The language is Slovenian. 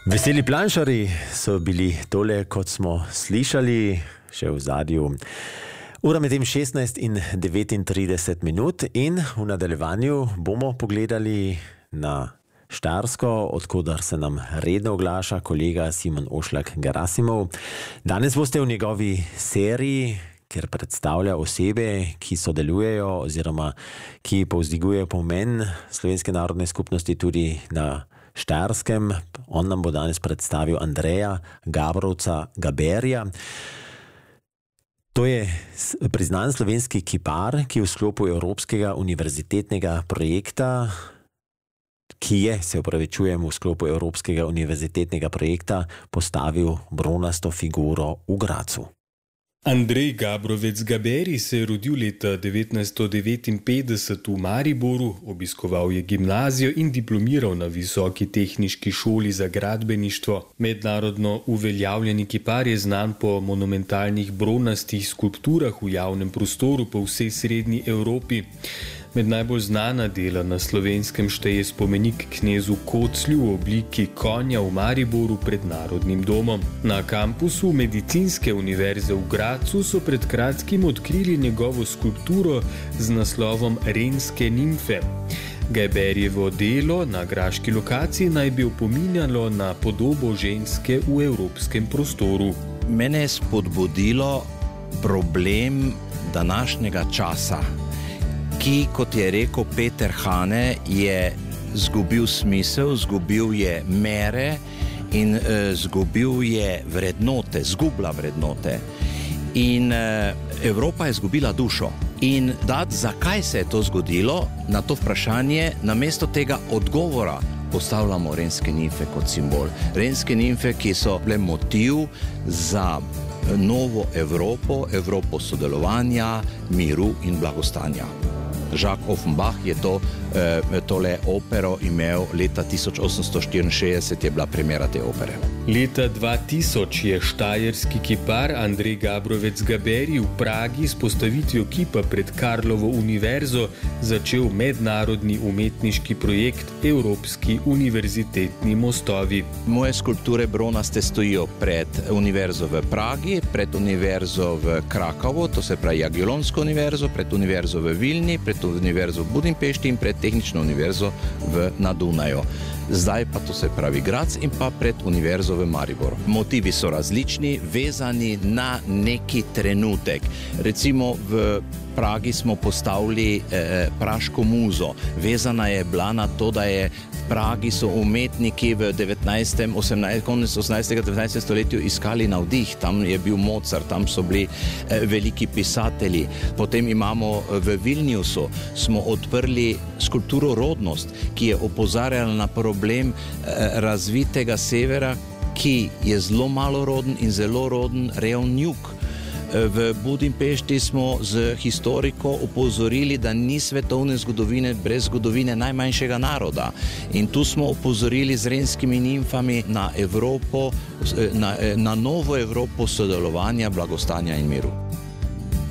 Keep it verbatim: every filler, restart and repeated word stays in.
Veseli planšari so bili tole, kot smo slišali, še v zadju. Ura med tem šestnajst in devetintrideset minut in v nadaljevanju bomo pogledali na Štajersko, odkudar se nam redno oglaša kolega Simon Ošlak-Gerasimov. Danes boste v njegovi seriji, kjer predstavlja osebe, ki sodelujejo oziroma ki povzdigujejo pomen Slovenske narodne skupnosti tudi na Štajerskem. On nam bo danes predstavil Andreja Gabrovca Gaberja. To je priznan slovenski kipar, ki v sklopu Evropskega univerzitetnega projekta, ki je, se opravičujem, v sklopu Evropskega univerzitetnega projekta postavil bronasto figuro v Gracu. Andrej Gabrovec Gaberi se je rodil leta devetnajststo devetinpetdeset v Mariboru, obiskoval je gimnazijo in diplomiral na Visoki tehniški šoli za gradbeništvo. Mednarodno uveljavljeni kipar je znan po monumentalnih bronastih skulpturah v javnem prostoru po vsej srednji Evropi. Med najbolj znana dela na Slovenskem šteje spomenik knezu Koclju v obliki konja v Mariboru pred Narodnim domom. Na kampusu Medicinske univerze v Gracu so pred kratkim odkrili njegovo skulpturo z naslovom Renske nimfe. Gaberjevo delo na graški lokaciji naj bi opominjalo na podobo ženske v evropskem prostoru. Mene je spodbudilo problem današnjega časa, ki, kot je rekel Peter Hane, je zgubil smisel, zgubil je mere in uh, zgubil je vrednote, zgubila vrednote. In uh, Evropa je zgubila dušo. In dati, zakaj se je to zgodilo, na to vprašanje, namesto tega odgovora postavljamo renske nimfe kot simbol. Renske nimfe, ki so bile motiv za novo Evropo, Evropo sodelovanja, miru in blagostanja. Jacques Offenbach je to, eh, tole opero imel leta tisoč osemsto štiriinšestdeset, je bila premiera te opere. Leta dva tisoč je štajerski kipar Andrej Gabrovec Gaberi v Pragi s postavitvijo kipa pred Karlovo univerzo začel mednarodni umetniški projekt Evropski univerzitetni mostovi. Moje skulpture bronaste stojijo pred univerzo v Pragi, pred univerzo v Krakovu, to se pravi Jagiellonsko univerzo, pred univerzo v Vilni, pred univerzo v Budimpešti in pred tehnično univerzo v na Dunaju. Zdaj pa to se pravi Graz in pa pred univerzo v Mariboru. Motivi so različni, vezani na neki trenutek. Recimo v Pragi smo postavili eh, praško muzo. Vezana je bila na to, da je v Pragi so umetniki v devetnajstem, osemnajstem, konec osemnajstega, devetnajstem stoletju iskali navdih. Tam je bil Mozart, tam so bili eh, veliki pisatelji. Potem imamo v Vilniusu, smo odprli skulpturo Rodnost, ki je opozarjala na problem eh, razvitega severa, ki je zelo maloroden in zelo roden reven jug. V Budimpešti smo z historiko opozorili, da ni svetovne zgodovine brez zgodovine najmanjšega naroda. In tu smo opozorili z renskimi nimfami na Evropo, na, na novo Evropo sodelovanja, blagostanja in miru.